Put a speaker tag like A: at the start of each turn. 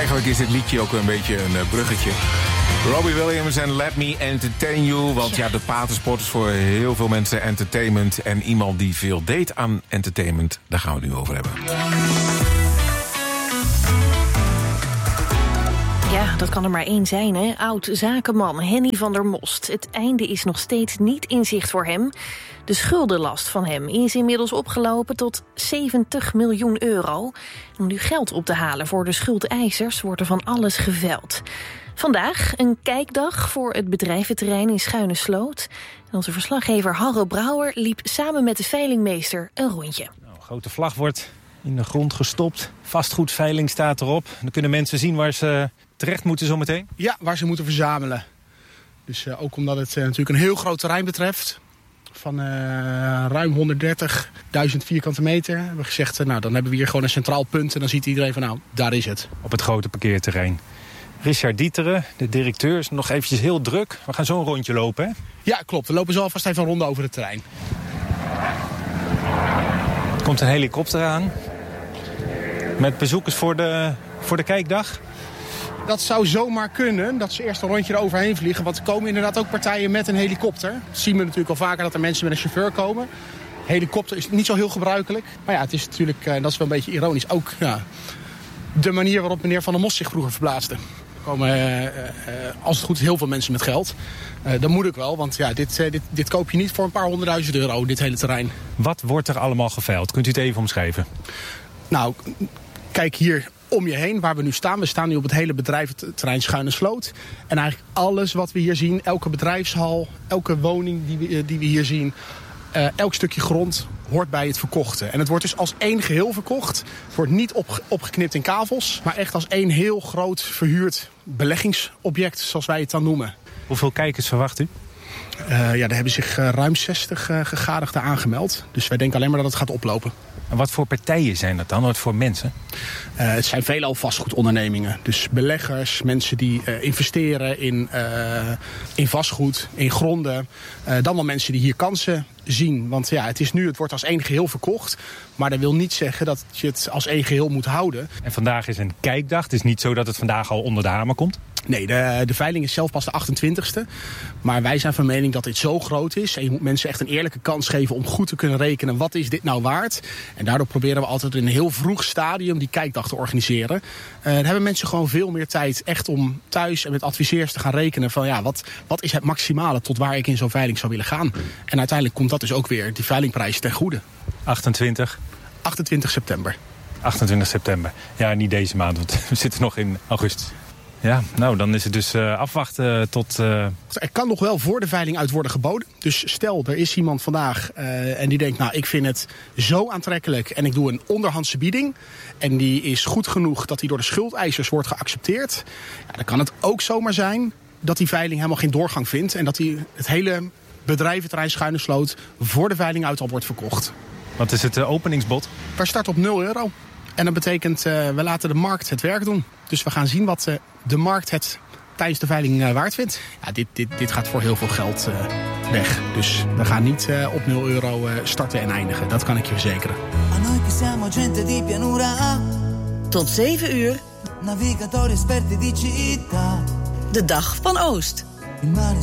A: Eigenlijk is dit liedje ook een beetje een bruggetje. Robbie Williams en Let Me Entertain You. Want ja, de watersport is voor heel veel mensen entertainment. En iemand die veel deed aan entertainment, daar gaan we het nu over hebben.
B: Ja, dat kan er maar één zijn, hè? Oud-zakenman Henny van der Most. Het einde is nog steeds niet in zicht voor hem. De schuldenlast van hem is inmiddels opgelopen tot 70 miljoen euro. Om nu geld op te halen voor de schuldeisers wordt er van alles geveld. Vandaag een kijkdag voor het bedrijventerrein in Schuine Sloot. En onze verslaggever Harro Brouwer liep samen met de veilingmeester een rondje.
C: Nou, een grote vlag wordt in de grond gestopt. Vastgoedveiling staat erop. Dan kunnen mensen zien waar ze terecht moeten zometeen.
D: Ja, waar ze moeten verzamelen. Dus ook omdat het natuurlijk een heel groot terrein betreft. Van ruim 130.000 vierkante meter. Hebben we gezegd, nou, dan hebben we hier gewoon een centraal punt. En dan ziet iedereen van, nou, daar is het.
C: Op het grote parkeerterrein. Richard Dieteren, de directeur, is nog eventjes heel druk. We gaan zo een rondje lopen, hè? Ja,
D: klopt. We lopen zo alvast even een ronde over het terrein.
C: Er komt een helikopter aan. Met bezoekers voor de kijkdag.
D: Dat zou zomaar kunnen, dat ze eerst een rondje eroverheen vliegen. Want er komen inderdaad ook partijen met een helikopter. Dat zien we natuurlijk al vaker, dat er mensen met een chauffeur komen. Helikopter is niet zo heel gebruikelijk. Maar ja, het is natuurlijk, dat is wel een beetje ironisch, ook de manier waarop meneer Van der Most zich vroeger verplaatste. Er komen, als het goed is, heel veel mensen met geld. Dat moet ik wel, want ja, dit koop je niet voor een paar honderdduizend euro, dit hele terrein.
C: Wat wordt er allemaal geveild? Kunt u het even omschrijven?
D: Nou, kijk hier om je heen waar we nu staan. We staan nu op het hele bedrijventerrein Schuine Sloot. En eigenlijk alles wat we hier zien, elke bedrijfshal, elke woning die we hier zien, elk stukje grond hoort bij het verkochte. En het wordt dus als één geheel verkocht. Het wordt niet opgeknipt in kavels, maar echt als één heel groot verhuurd beleggingsobject, zoals wij het dan noemen.
C: Hoeveel kijkers verwacht u?
D: Daar hebben zich ruim 60 gegadigden aangemeld. Dus wij denken alleen maar dat het gaat oplopen.
C: En wat voor partijen zijn dat dan? Wat voor mensen?
D: Het zijn veelal vastgoedondernemingen. Dus beleggers, mensen die investeren in vastgoed, in gronden. Dan wel mensen die hier kansen zien. Want ja, het wordt als één geheel verkocht. Maar dat wil niet zeggen dat je het als één geheel moet houden.
C: En vandaag is een kijkdag. Het is niet zo dat het vandaag al onder de hamer komt?
D: Nee, de veiling is zelf pas de 28e. Maar wij zijn van mening dat dit zo groot is. En je moet mensen echt een eerlijke kans geven om goed te kunnen rekenen. Wat is dit nou waard? En daardoor proberen we altijd in een heel vroeg stadium die kijkdag te organiseren. Dan hebben mensen gewoon veel meer tijd echt om thuis en met adviseurs te gaan rekenen. Van ja, wat is het maximale tot waar ik in zo'n veiling zou willen gaan? En uiteindelijk komt dat dus ook weer die veilingprijs ten goede. 28 september.
C: 28 september. Ja, niet deze maand, want we zitten nog in augustus. Ja, nou, dan is het dus afwachten tot...
D: Er kan nog wel voor de veiling uit worden geboden. Dus stel, er is iemand vandaag en die denkt, nou, ik vind het zo aantrekkelijk en ik doe een onderhandse bieding. En die is goed genoeg dat die door de schuldeisers wordt geaccepteerd. Ja, dan kan het ook zomaar zijn dat die veiling helemaal geen doorgang vindt. En dat het hele bedrijventerrein Schuine Sloot voor de veiling uit al wordt verkocht.
C: Wat is het openingsbod?
D: Wij starten op €0. En dat betekent, we laten de markt het werk doen. Dus we gaan zien wat de markt het tijdens de veiling waard vindt. Ja, dit gaat voor heel veel geld weg. Dus we gaan niet op €0 starten en eindigen. Dat kan ik je verzekeren.
E: Tot 7 uur. De Dag van Oost.